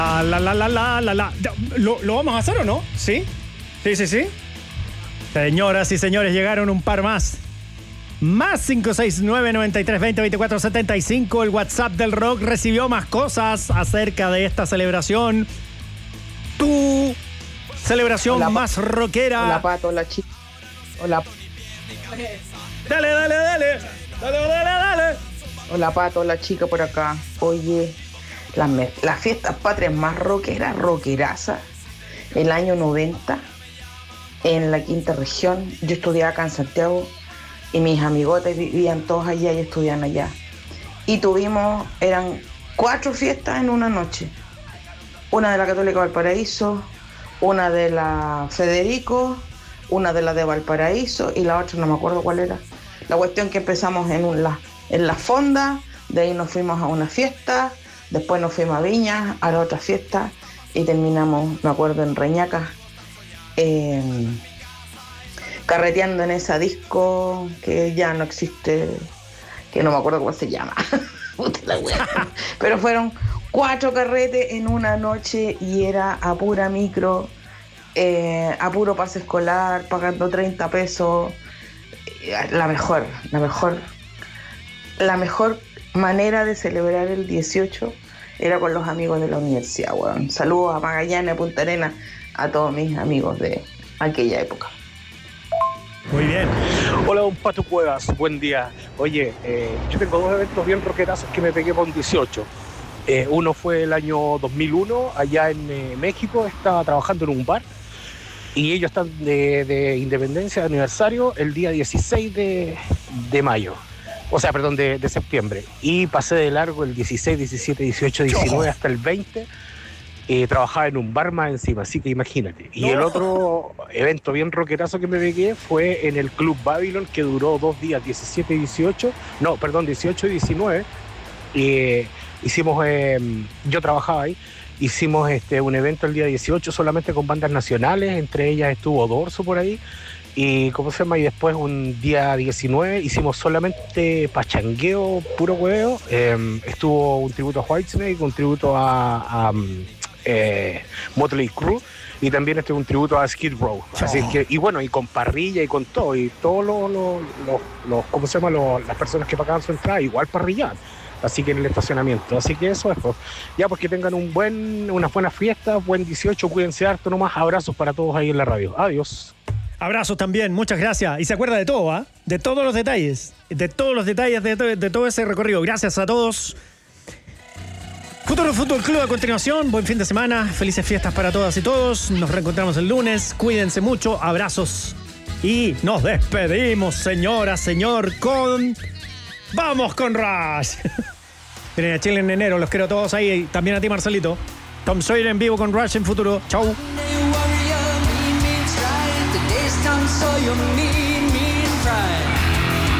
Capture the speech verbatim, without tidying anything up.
La, la, la, la, la, la. ¿Lo, ¿Lo vamos a hacer o no? ¿Sí? Sí, sí, sí. Señoras y señores, llegaron un par más. Más cinco seis nueve, nueve tres dos cero, dos cuatro siete cinco. El WhatsApp del rock recibió más cosas acerca de esta celebración. Tu celebración Hola, más rockera. Hola, Pato, hola, chica. Hola. Dale, dale, dale. Dale, dale, dale. Hola, Pato, hola, chica por acá. Oye, las, me- las fiestas patrias más rockeras, rockeraza, el año noventa, en la quinta región. Yo estudiaba acá en Santiago y mis amigotes vivían todos allá y estudiaban allá. Y tuvimos, eran cuatro fiestas en una noche. Una de la Católica Valparaíso, una de la Federico, una de la de Valparaíso y la otra no me acuerdo cuál era. La cuestión que empezamos en, un, la, en la fonda, de ahí nos fuimos a una fiesta, después nos fuimos a Viña, a la otra fiesta y terminamos, me acuerdo, en Reñaca, eh, carreteando en esa disco que ya no existe, que no me acuerdo cómo se llama. Puta la wea. Pero fueron cuatro carretes en una noche y era a pura micro, eh, a puro pase escolar, pagando treinta pesos. La mejor, la mejor, la mejor manera de celebrar el dieciocho era con los amigos de la universidad, weón. Saludos a Magallanes, a Punta Arenas, a todos mis amigos de aquella época. Muy bien. Hola, don Pato Cuevas, buen día. Oye, eh, yo tengo dos eventos bien rockerazos que me pegué por un dieciocho. Eh, uno fue el año dos mil uno, allá en eh, México, estaba trabajando en un bar y ellos están de, de independencia, de aniversario, el día dieciséis de, de mayo. O sea, perdón, de, de septiembre. Y pasé de largo el dieciséis, diecisiete, dieciocho, diecinueve hasta el veinte. Eh, trabajaba en un bar más encima, así que imagínate. Y No. el otro evento bien rockerazo que me pegué fue en el Club Babylon, que duró dos días, diecisiete y dieciocho. No, perdón, dieciocho y diecinueve. Eh, hicimos, eh, yo trabajaba ahí. Hicimos este, un evento el día dieciocho solamente con bandas nacionales, entre ellas estuvo Dorso por ahí, y ¿cómo se llama? Y después un día diecinueve hicimos solamente pachangueo, puro huevo. Eh, estuvo un tributo a Whitesnake, un tributo a, a eh, Motley Crue, y también estuvo un tributo a Skid Row. Así que, y bueno, y con parrilla y con todo, y todos los, los, los, los ¿cómo se llama? Los, las personas que pagaban su entrada, igual parrillaban. Así que en el estacionamiento. Así que eso es, pues. Ya, pues que tengan un buen, unas buenas fiestas, buen dieciocho, cuídense harto nomás. Abrazos para todos ahí en la radio. Adiós. Abrazos también, muchas gracias. Y se acuerda de todo, ¿ah? ¿eh? De todos los detalles. De todos los detalles de, to- de todo ese recorrido. Gracias a todos. Futuro Fútbol Club a continuación. Buen fin de semana. Felices fiestas para todas y todos. Nos reencontramos el lunes. Cuídense mucho. Abrazos. Y nos despedimos, señora, señor, con... ¡Vamos con Rush! Vienen a Chile en enero, los quiero a todos ahí. También a ti, Marcelito. Tom Sawyer en vivo con Rush en futuro. Chau. Tom Sawyer, mean, mean, try. The days Tom Sawyer, mean, mean, try.